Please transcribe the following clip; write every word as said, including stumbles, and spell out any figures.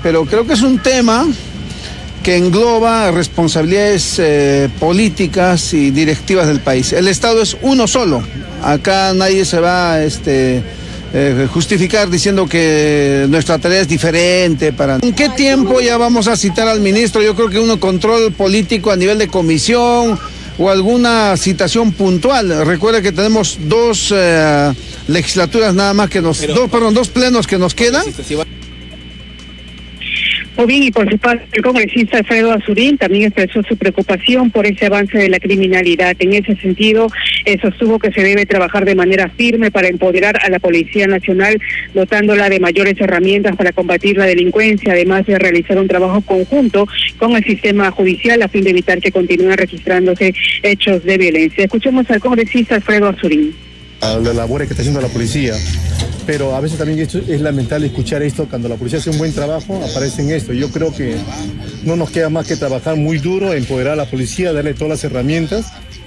pero creo que es un tema que engloba responsabilidades eh, políticas y directivas del país. El Estado es uno solo. Acá nadie se va a este, eh, justificar diciendo que nuestra tarea es diferente. Para... ¿En qué tiempo ya vamos a citar al ministro? Yo creo que uno control político a nivel de comisión o alguna citación puntual. Recuerda que tenemos dos eh, legislaturas nada más que nos... Pero, dos, perdón, dos plenos que nos quedan. Muy bien, y por su parte, el congresista Alfredo Azurín también expresó su preocupación por ese avance de la criminalidad. En ese sentido, eh, sostuvo que se debe trabajar de manera firme para empoderar a la Policía Nacional, dotándola de mayores herramientas para combatir la delincuencia, además de realizar un trabajo conjunto con el sistema judicial a fin de evitar que continúen registrándose hechos de violencia. Escuchemos al congresista Alfredo Azurín. La labor que está haciendo la policía, pero a veces también es, es lamentable escuchar esto. Cuando la policía hace un buen trabajo, aparece en esto. Yo creo que no nos queda más que trabajar muy duro, empoderar a la policía, darle todas las herramientas